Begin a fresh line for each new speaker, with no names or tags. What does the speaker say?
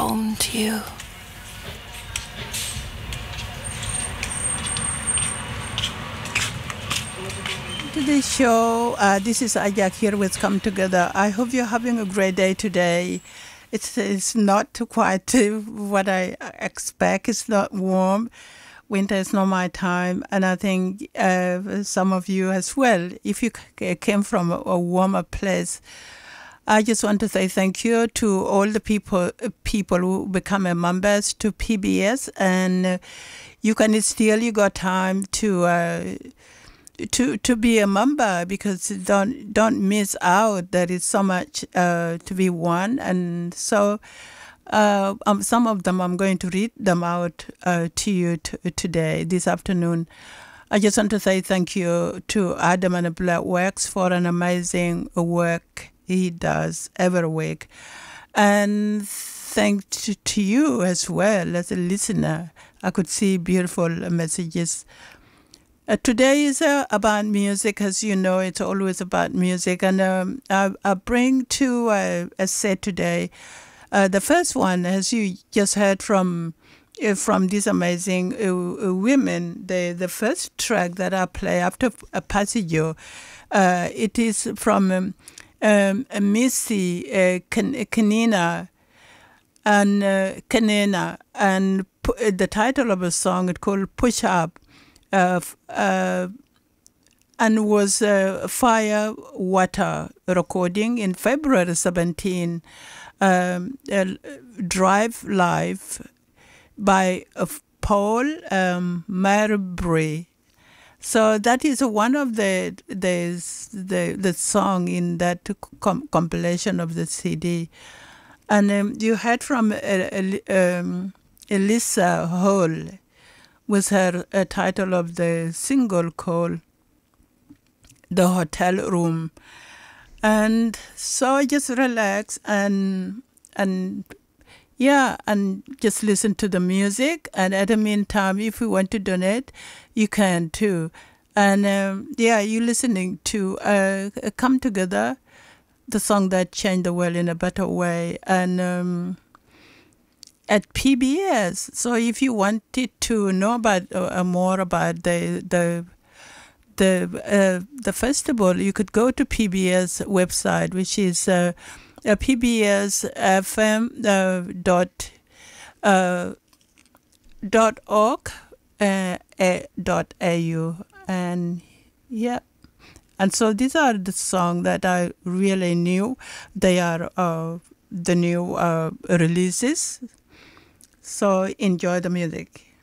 home to you.
Today's show, this is Ajak here with Come Together. I hope you're having a great day today. It's not quite what I expect. It's not warm. Winter is not my time. And I think some of you as well, if you came from a warmer place, I just want to say thank you to all the people who become members to PBS. And you got time to be a member, because don't miss out. There is so much to be won, and so some of them I'm going to read them out to you today, this afternoon. I just want to say thank you to Adam and Black Wax for an amazing work he does every week, and thanks to you as well as a listener. I could see beautiful messages. Today is about music. As you know, it's always about music. And I bring two a set today. The first one, as you just heard from these amazing women, the first track that I play after a Passaggio, it is from Missy Kanina and Kanena. And the title of the song is called Push Up. And was a Fire Water recording in February 17, Drive Live by Paul Marbury. So that is one of the song in that compilation of the CD. And you heard from Elisa Hall, with her title of the single called The Hotel Room. And so I just relax and just listen to the music. And at the meantime, if you want to donate, you can too. And you're listening to Come Together, the song that changed the world in a better way. And at PBS. So if you wanted to know about more about the festival, you could go to PBS website, which is pbsfm.org.au. And and so these are the songs that I really knew. They are the new releases. So enjoy the music.